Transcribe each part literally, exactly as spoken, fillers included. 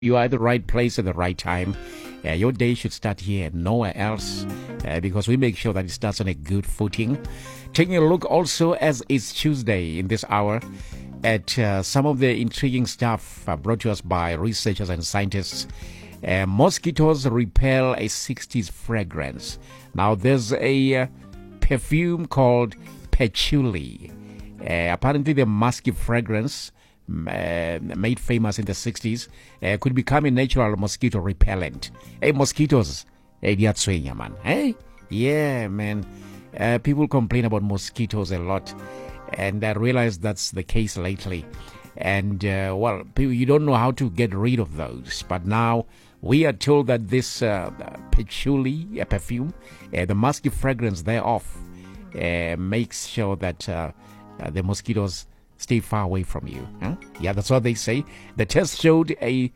You are at the right place at the right time. Uh, your day should start here and nowhere else uh, because we make sure that it starts on a good footing. Taking a look also, as it's Tuesday in this hour, at uh, some of the intriguing stuff uh, brought to us by researchers and scientists. Uh, mosquitoes repel a sixties fragrance. Now, there's a uh, perfume called patchouli. Uh, apparently, the musky fragrance Uh, made famous in the sixties uh, could become a natural mosquito repellent. Hey, mosquitoes, hey, man. Hey, yeah, man. Uh, people complain about mosquitoes a lot, and I realized that's the case lately. And uh, well, people, you don't know how to get rid of those, but now we are told that this uh, patchouli uh, perfume, uh, the musky fragrance thereof, uh, makes sure that uh, uh, the mosquitoes stay far away from you. Huh? Yeah, that's what they say. The test showed a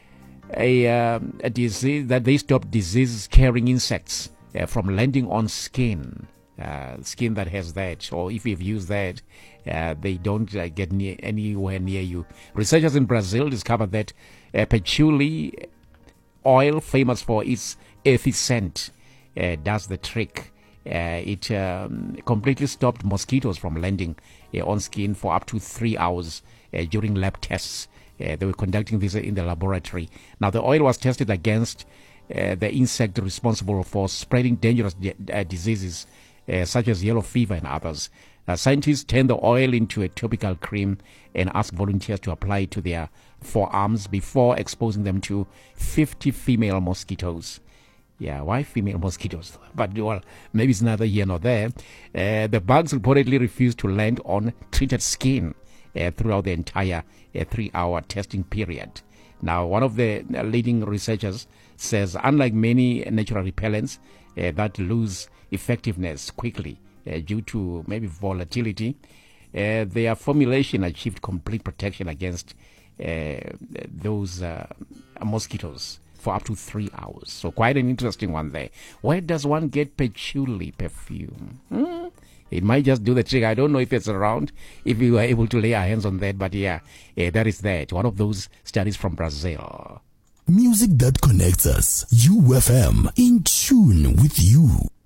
a, um, a disease that they stopped disease-carrying insects uh, from landing on skin, uh, skin that has that, or if you've used that, uh, they don't uh, get near, anywhere near you. Researchers in Brazil discovered that uh, patchouli oil, famous for its earthy scent, uh, does the trick. Uh, it um, completely stopped mosquitoes from landing uh, on skin for up to three hours uh, during lab tests. Uh, they were conducting this in the laboratory. Now, the oil was tested against uh, the insect responsible for spreading dangerous di- uh, diseases uh, such as yellow fever and others. Uh, scientists turned the oil into a topical cream and asked volunteers to apply it to their forearms before exposing them to fifty female mosquitoes. Yeah, why female mosquitoes? But, well, maybe it's neither here nor there. Uh, the bugs reportedly refused to land on treated skin uh, throughout the entire uh, three-hour testing period. Now, one of the uh, leading researchers says, unlike many natural repellents uh, that lose effectiveness quickly uh, due to maybe volatility, uh, their formulation achieved complete protection against uh, those uh, mosquitoes for up to three hours. So quite an interesting one there. Where does one get patchouli perfume? Hmm? It might just do the trick. I don't know if it's around, if we were able to lay our hands on that. But yeah, yeah that is that. One of those studies from Brazil. Music that connects us. U F M, in tune with you.